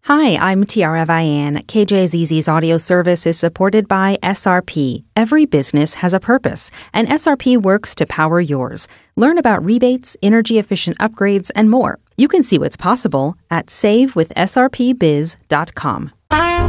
Hi, I'm Tiara Vian. KJZZ's audio service is supported by SRP. Every business has a purpose, and SRP works to power yours. Learn about rebates, energy-efficient upgrades, and more. You can see what's possible at savewithsrpbiz.com.